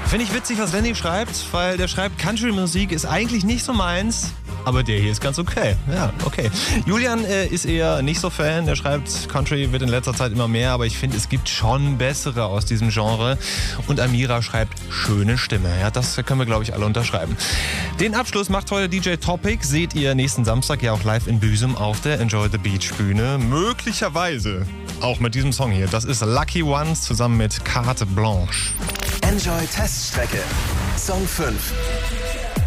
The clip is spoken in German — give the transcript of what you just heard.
Finde ich witzig, was Lenny schreibt, weil der schreibt, Country-Musik ist eigentlich nicht so meins, aber der hier ist ganz okay. Ja, okay. Julian ist eher nicht so Fan, der schreibt, Country wird in letzter Zeit immer mehr, aber ich finde, es gibt schon bessere aus diesem Genre. Und Amira schreibt, schöne Stimme. Ja, das können wir, glaube ich, alle unterschreiben. Den Abschluss macht heute DJ Topic, seht ihr nächsten Samstag ja auch live in Büsum auf der Enjoy the Beach Bühne. Möglicherweise auch mit diesem Song hier. Das ist Lucky Ones zusammen mit Carte Blanche. Enjoy Teststrecke. Song 5.